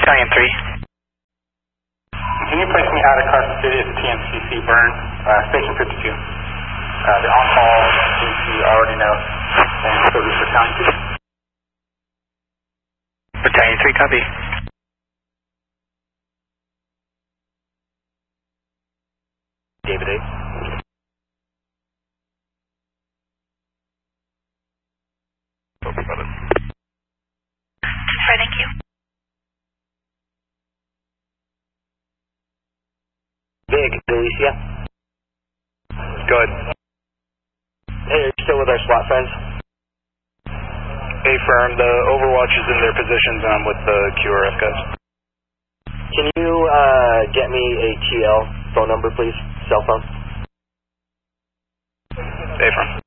Battalion 3. Can you place me out of Carson City at the TMCC burn, Station 52? The on-call, you already know, and so this is Battalion 3. Battalion 3, copy. David 8. Copy, brother. Sorry, thank you. Big, Delicia. Go ahead. Hey, are you still with our SWAT friends? Affirm, the Overwatch is in their positions and I'm with the QRF guys. Can you get me a TL phone number, please? Cell phone? Affirm.